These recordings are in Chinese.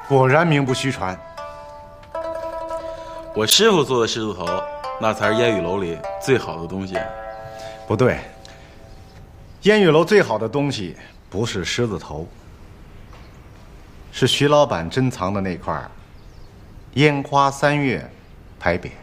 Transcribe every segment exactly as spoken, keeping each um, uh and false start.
果然名不虚传。 我师傅做的狮子头，那才是烟雨楼里最好的东西。 不对，烟雨楼最好的东西不是狮子头，是徐老板珍藏的那块烟花三月牌匾。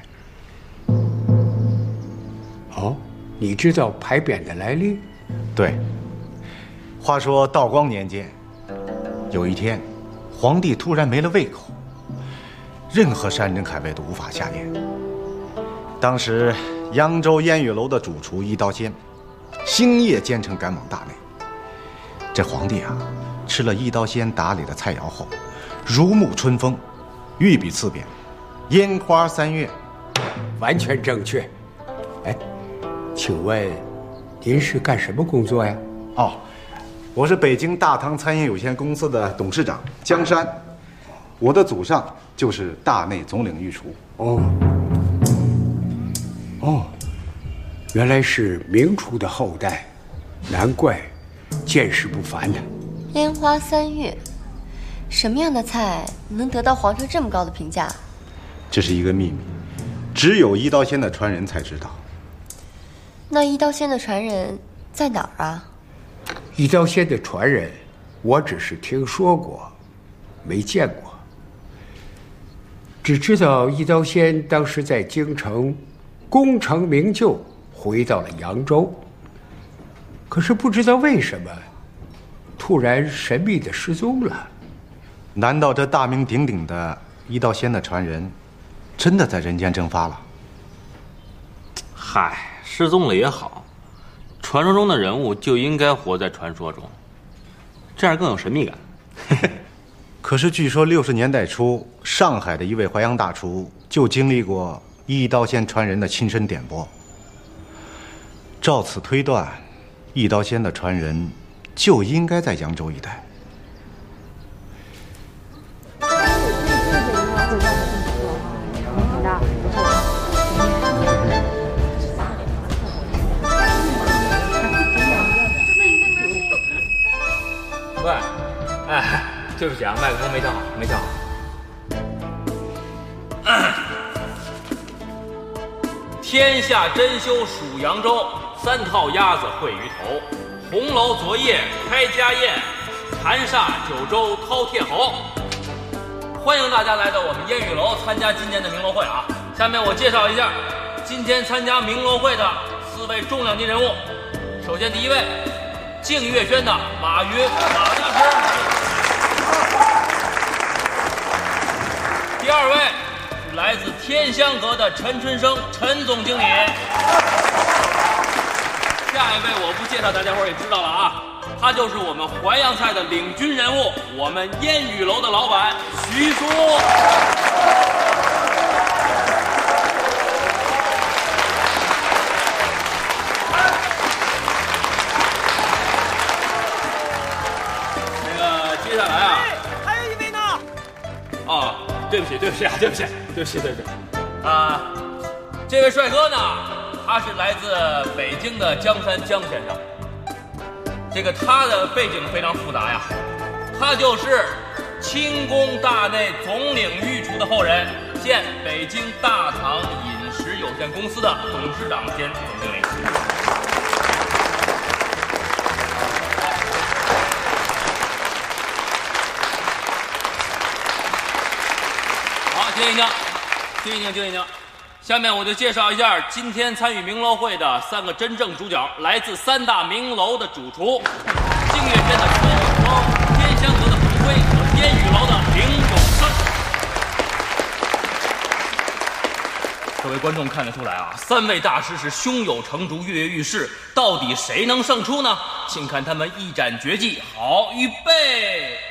哦，你知道牌匾的来历？ 对。话说道光年间，有一天，皇帝突然没了胃口，任何山珍海味都无法下咽。当时扬州烟雨楼的主厨一刀仙，星夜兼程赶往大内。这皇帝啊，吃了一刀仙打理的菜肴后，如沐春风，御笔赐匾“烟花三月”。 完全正确。哎，请问您是干什么工作呀？ 哦，我是北京大唐餐饮有限公司的董事长江山，我的祖上就是大内总领御厨。 哦，哦，原来是名厨的后代，难怪见识不凡呢。 烟花三月，什么样的菜能得到皇上这么高的评价？ 这是一个秘密，只有一刀仙的传人才知道。 那一刀仙的传人在哪儿啊？ 一刀仙的传人，我只是听说过，没见过。只知道一刀仙当时在京城功成名就，回到了扬州。可是不知道为什么，突然神秘的失踪了。 难道这大名鼎鼎的一刀仙的传人，真的在人间蒸发了？ 嗨，失踪了也好，传说中的人物就应该活在传说中，这样更有神秘感。 可是据说六十年代初，上海的一位淮扬大厨就经历过一刀仙传人的亲身点拨。照此推断，一刀仙的传人就应该在扬州一带。 喂，哎，对不起啊，麦克风没调好，没调好。 天下珍馐属扬州，三套鸭子烩鱼头，红楼昨夜开家宴，禅煞九州饕餮侯。欢迎大家来到我们烟雨楼参加今年的鸣楼会啊！下面我介绍一下今天参加鸣楼会的四位重量级人物。首先第一位，净月轩的马云马大师。第二位是来自天香阁的陈春生陈总经理。下一位我不介绍，大家伙也知道了啊，他就是我们淮扬菜的领军人物，我们烟雨楼的老板徐叔。那个接下来啊， 还有一位呢。 哦，对不起，对不起啊，对不起，对不起，对不起。啊，这位帅哥呢，他是来自北京的江山江先生。这个他的背景非常复杂呀，他就是清宫大内总领御厨的后人，现北京大唐饮食有限公司的董事长兼总经理。好，静一静，静一静，静一静。下面我就介绍一下今天参与鸣楼会的三个真正主角，来自三大名楼的主厨：净月轩的陈永光、天香阁的彭辉和烟雨楼的林永生。各位观众看得出来啊，三位大师是胸有成竹，跃跃欲试，到底谁能胜出呢？请看他们一展绝技。好，预备。